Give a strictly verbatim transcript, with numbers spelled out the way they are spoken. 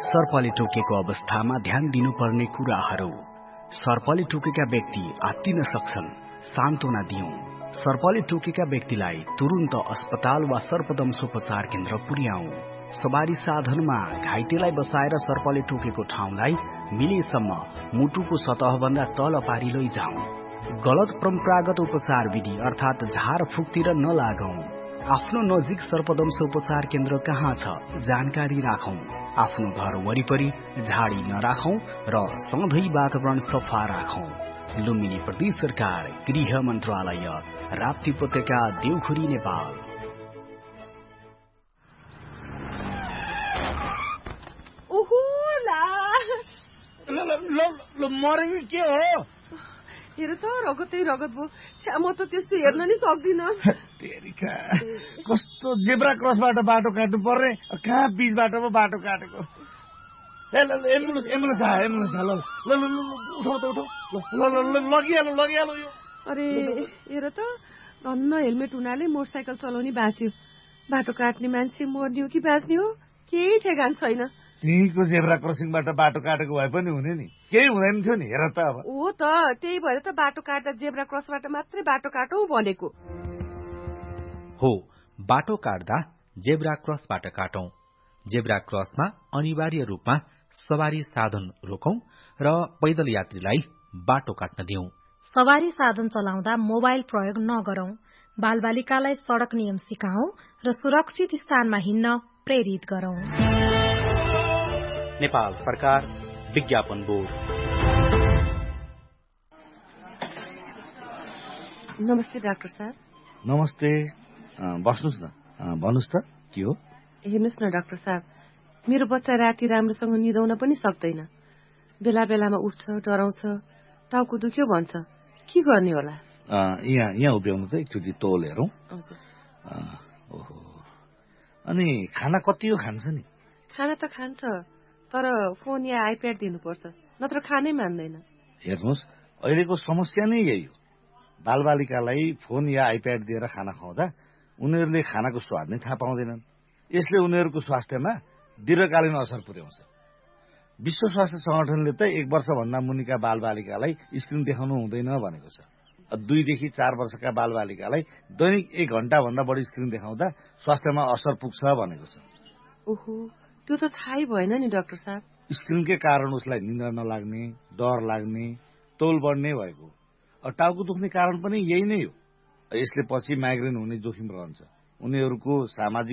सर्पले टोकेको अवस्थामा ध्यान दिनुपर्ने कुराहरू। सर्पले टोकेका व्यक्ति आत्तिन सक्छन्, सान्त्वना दियौं। सर्पले टोकेका व्यक्तिलाई तुरुन्त अस्पताल वा सर्पदंशोपचार केन्द्र पुर्याऊ। सवारी साधनमा घाइतेलाई बसाएर सर्पले टोकेको ठाउँलाई मिलेसम्म मुटुको सतहभन्दा तल पारी लैजाऊ। गलत परम्परागत उपचार विधि अर्थात झारफुकतिर नलागौं। आफ्नो नजिक सर्पदंश उपचार केन्द्र कहाँ छ जानकारी राखौं। आफ्नो घर वरिपरि झाडी नराखौं र सधैँ वातावरण सफा राखौं। लुम्बिनी प्रदेश सरकार, गृह मन्त्रालय, राप्ती उपत्यका, देवखुरी, नेपाल। मरेको के हो? हेर त रगतै रगत भयो। म त त्यस्तो हेर्न नि सक्दिन। कस्तो जेब्रा क्रसबाट बाटो काट्नु पर्ने, कहाँ बीचबाट पो बाटो काटेको। एम्बुलेन्स एम्बुलेन्स आयो एम्बुलेन्स आयो। ल ल ल उठाउ त उठाउ। ल ल ल लगिहाल्यो लगिहाल्यो यो। अरे हेर त धन्न हेलमेट हुनाले मोटरसाइकल चलाउने बाँच्यो। बाटो काट्ने मान्छे मर्ने हो कि बाँच्ने हो केही ठेगान छैन। त्यहीको जेब्रा क्रसिङबाट बाटो काटेको भए पनि हुने नि, केही हुँदैन थियो नि। हेर त अब हो त त्यही भएर त बाटो काट्दा जेब्रा क्रसबाट मात्रै बाटो काटौँ भनेको हो। बाटो काट्दा जेब्रा क्रसबाट काटौं। जेब्रा क्रसमा अनिवार्य रूपमा सवारी साधन रोकौं र पैदल यात्रीलाई बाटो काट्न दिउँ। सवारी साधन चलाउँदा मोबाइल प्रयोग नगरौं। बालबालिकालाई सड़क नियम सिकाऊ र सुरक्षित स्थानमा हिँड्न प्रेरित गरौं। नेपाल सरकार, विज्ञापन बोर्ड। नमस्ते डाक्टर साहब। नमस्ते, बस्नुस् न। भन्नुस् त के हो? हेर्नुस् न डाक्टर साहब, मेरो बच्चा राति राम्रोसँग निदाउन पनि सक्दैन। बेला बेलामा उठ्छ, डराउँछ, टाउको दुख्यो भन्छ। के गर्ने होला? यहाँ यहाँ उभ्याउनु त एकचोटि तौल हेरौँ। हजुर। ओहो, अनि खाना कति हो खान्छ नि? खाना त खान्छ, तर फोन या आइप्याड दिनुपर्छ, नत्र खानै मान्दैन। हेर्नुहोस्, अहिलेको समस्या नै यही हो। बालबालिकालाई फोन या आइप्याड दिएर खाना खुवाउँदा उनीहरूले खानाको स्वाद नै थाहा पाउँदैनन्। यसले उनीहरूको स्वास्थ्यमा दीर्घकालीन असर पुर्याउँछ। विश्व स्वास्थ्य संगठनले त एक वर्षभन्दा मुनिका बालबालिकालाई स्क्रिन देखाउनु हुँदैन भनेको छ। दुईदेखि चार वर्षका बालबालिकालाई दैनिक एक घण्टाभन्दा बढी स्क्रिन देखाउँदा स्वास्थ्यमा असर पुग्छ भनेको छ। ओहो, त्यो त थाहै भएन नि डाक्टर साहब। स्क्रिनकै कारण उसलाई निद्रा नलाग्ने, डर लाग्ने, तौल बढ्ने भएको। टाउको दुख्ने कारण पनि यही नै हो। यसले पछि माइग्रेन हुने जोखिम रहन्छ। उनीहरूको सामाजिक